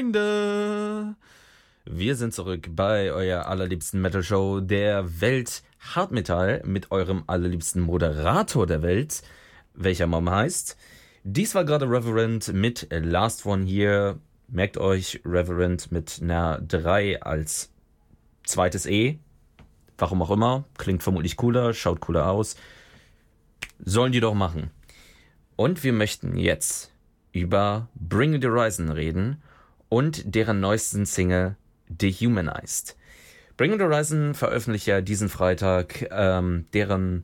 Freunde, wir sind zurück bei eurer allerliebsten Metal-Show der Welt, Hard Metal, mit eurem allerliebsten Moderator der Welt, welcher Mom heißt. Dies war gerade Reverend mit Last One Here. Merkt euch, Reverend mit einer 3 als zweites E. Warum auch immer, klingt vermutlich cooler, schaut cooler aus. Sollen die doch machen. Und wir möchten jetzt über Bring the Horizon reden und deren neuesten Single Dehumanized. Bring the Horizon veröffentlicht ja diesen Freitag deren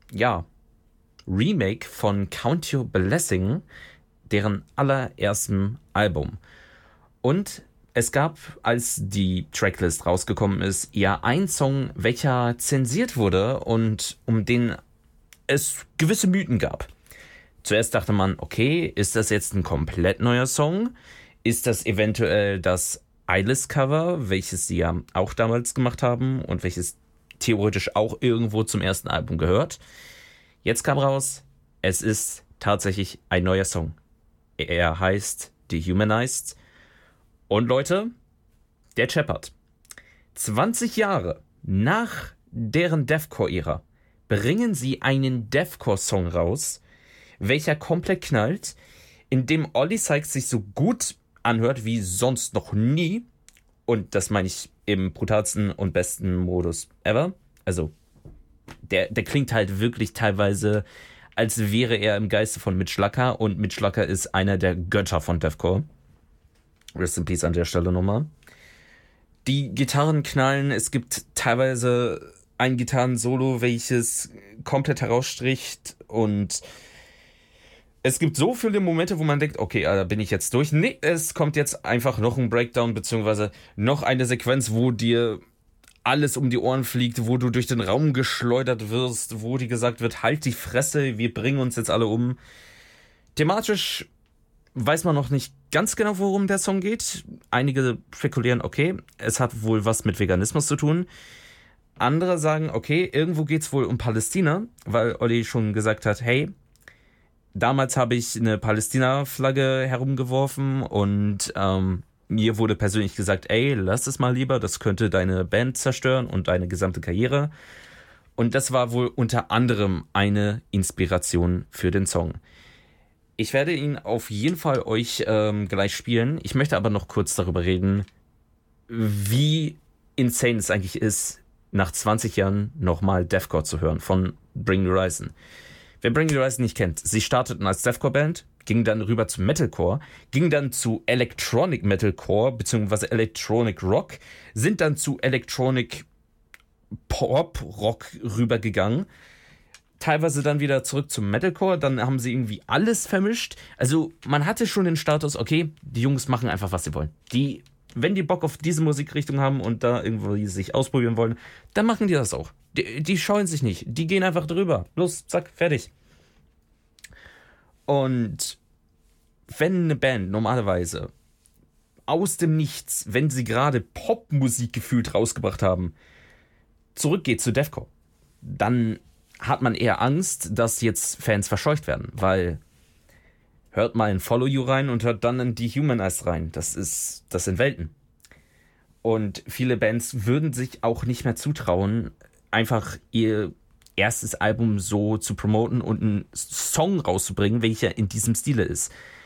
Remake von Count Your Blessing, deren allererstem Album. Und es gab, als die Tracklist rausgekommen ist, ja einen Song, welcher zensiert wurde und um den es gewisse Mythen gab. Zuerst dachte man, okay, ist das jetzt ein komplett neuer Song? Ist das eventuell das Eyeless-Cover, welches sie ja auch damals gemacht haben und welches theoretisch auch irgendwo zum ersten Album gehört? Jetzt kam raus, es ist tatsächlich ein neuer Song. Er heißt Dehumanized. Und Leute, der scheppert. 20 Jahre nach deren Deathcore-Ära bringen sie einen Deathcore-Song raus, welcher komplett knallt, in dem Ollie Sykes sich so gut anhört wie sonst noch nie. Und das meine ich im brutalsten und besten Modus ever. Also, der klingt halt wirklich teilweise, als wäre er im Geiste von Mitch Lucker. Und Mitch Lucker ist einer der Götter von Deathcore. Rest in Peace an der Stelle nochmal. Die Gitarren knallen. Es gibt teilweise ein Gitarren-Solo, welches komplett herausstricht. Und es gibt so viele Momente, wo man denkt, okay, da bin ich jetzt durch. Nee, es kommt jetzt einfach noch ein Breakdown, beziehungsweise noch eine Sequenz, wo dir alles um die Ohren fliegt, wo du durch den Raum geschleudert wirst, wo dir gesagt wird, halt die Fresse, wir bringen uns jetzt alle um. Thematisch weiß man noch nicht ganz genau, worum der Song geht. Einige spekulieren, okay, es hat wohl was mit Veganismus zu tun. Andere sagen, okay, irgendwo geht's wohl um Palästina, weil Olli schon gesagt hat, hey, damals habe ich eine Palästina-Flagge herumgeworfen und mir wurde persönlich gesagt, ey, lass es mal lieber, das könnte deine Band zerstören und deine gesamte Karriere. Und das war wohl unter anderem eine Inspiration für den Song. Ich werde ihn auf jeden Fall euch gleich spielen. Ich möchte aber noch kurz darüber reden, wie insane es eigentlich ist, nach 20 Jahren nochmal Deathcore zu hören von Bring the Horizon. Wer Bring the Horizon nicht kennt, sie starteten als Deathcore-Band, gingen dann rüber zu Metalcore, gingen dann zu Electronic Metalcore bzw. Electronic Rock, sind dann zu Electronic Pop Rock rübergegangen, teilweise dann wieder zurück zum Metalcore, dann haben sie irgendwie alles vermischt. Also man hatte schon den Status, okay, die Jungs machen einfach, was sie wollen. Wenn die Bock auf diese Musikrichtung haben und da irgendwie sich ausprobieren wollen, dann machen die das auch. Die scheuen sich nicht. Die gehen einfach drüber. Los, zack, fertig. Und wenn eine Band normalerweise aus dem Nichts, wenn sie gerade Popmusik gefühlt rausgebracht haben, zurückgeht zu Deathcore, dann hat man eher Angst, dass jetzt Fans verscheucht werden, weil hört mal in Follow You rein und hört dann in Dehumanized rein. Das sind Welten. Und viele Bands würden sich auch nicht mehr zutrauen, einfach ihr erstes Album so zu promoten und einen Song rauszubringen, welcher in diesem Stile ist.